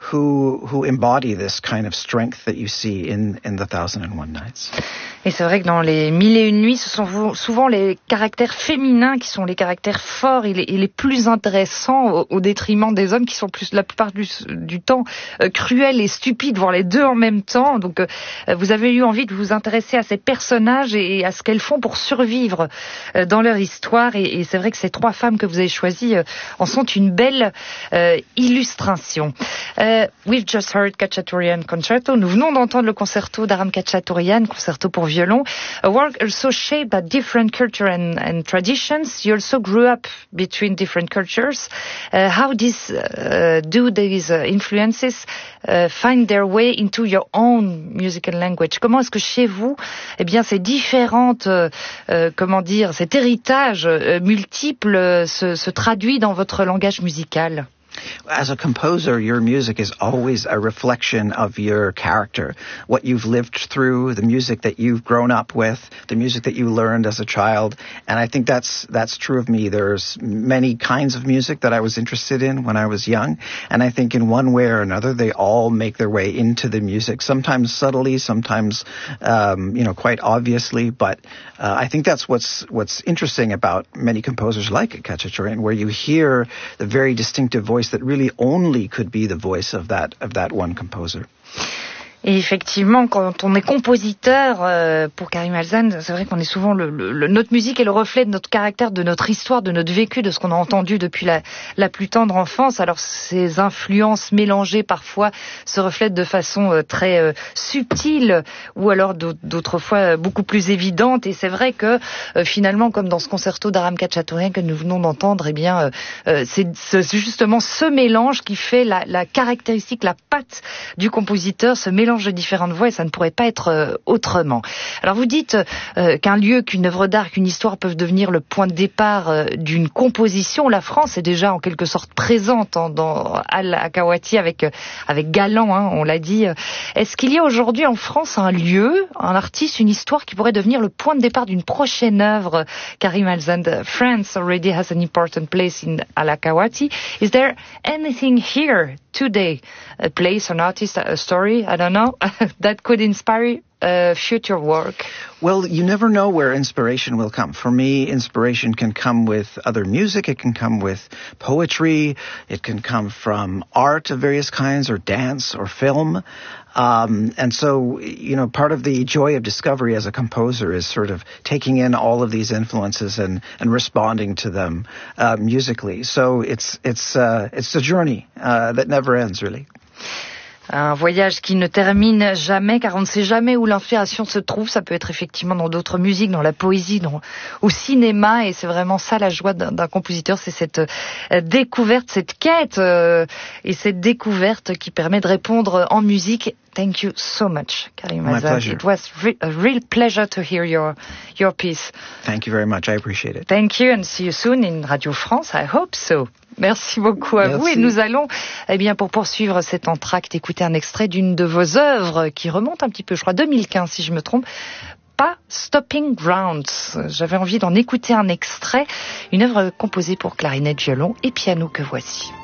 who embody this kind of strength that you see in the 1001 Nights. Et c'est vrai que dans les Mille et une nuits, ce sont souvent les caractères féminins qui sont les caractères forts et les plus intéressants au détriment des hommes qui sont plus la plupart du temps cruels et stupides, voire les deux en même temps. Donc vous avez eu envie de vous intéresser à ces personnages et à ce qu'elles font pour survivre dans leur histoire. Et c'est vrai que ces trois femmes que vous avez choisies en sont une belle illustration. We've just heard Khachaturian Concerto. Nous venons d'entendre le concerto d'Aram Khachaturian, concerto pour violon. A work also shaped by different culture and traditions. You also grew up between different cultures. How do these influences find their way into your own musical language? Comment est-ce que chez vous, eh bien, ces différentes, cet héritage multiple se traduit dans votre langage musical? As a composer, your music is always a reflection of your character, what you've lived through, the music that you've grown up with, the music that you learned as a child. And I think that's true of me. There's many kinds of music that I was interested in when I was young. And I think in one way or another, they all make their way into the music, sometimes subtly, sometimes, quite obviously. But I think that's what's interesting about many composers like Khachaturian, where you hear the very distinctive voice that really only could be the voice of that one composer. Et effectivement, quand on est compositeur pour Karim Alzan, c'est vrai qu'on est souvent notre musique est le reflet de notre caractère, de notre histoire, de notre vécu, de ce qu'on a entendu depuis la plus tendre enfance. Alors ces influences mélangées parfois se reflètent de façon très subtile ou alors d'autres fois beaucoup plus évidente. Et c'est vrai que finalement, comme dans ce concerto d'Aram Khachaturian que nous venons d'entendre, eh bien c'est justement ce mélange qui fait la caractéristique, la patte du compositeur, ce mélange de différentes voix, et ça ne pourrait pas être autrement. Alors vous dites qu'un lieu, qu'une œuvre d'art, qu'une histoire peuvent devenir le point de départ d'une composition. La France est déjà en quelque sorte présente dans Al-Akawati avec Galan, on l'a dit. Est-ce qu'il y a aujourd'hui en France un lieu, un artiste, une histoire qui pourrait devenir le point de départ d'une prochaine œuvre? Karim Alzan, France already has an important place in Al-Akawati. Is there anything here today, a place, an artist, a story, I don't know, that could inspire future work? Well, you never know where inspiration will come. For me, inspiration can come with other music, it can come with poetry, it can come from art of various kinds, or dance, or film. And so, part of the joy of discovery as a composer is sort of taking in all of these influences and responding to them musically. So it's a journey that never ends, really. Un voyage qui ne termine jamais, car on ne sait jamais où l'inspiration se trouve. Ça peut être effectivement dans d'autres musiques, dans la poésie, au cinéma, et c'est vraiment ça la joie d'un compositeur, c'est cette découverte, cette quête et cette découverte qui permet de répondre en musique. Thank you so much, Karim Alzan. It was a real pleasure to hear your piece. Thank you very much. I appreciate it. Thank you and see you soon in Radio France. I hope so. Merci beaucoup à vous. Et nous allons, pour poursuivre cet entracte, écouter un extrait d'une de vos œuvres qui remonte un petit peu, je crois, 2015 si je me trompe. Pas Stopping Grounds. J'avais envie d'en écouter un extrait. Une œuvre composée pour clarinette, violon et piano que voici.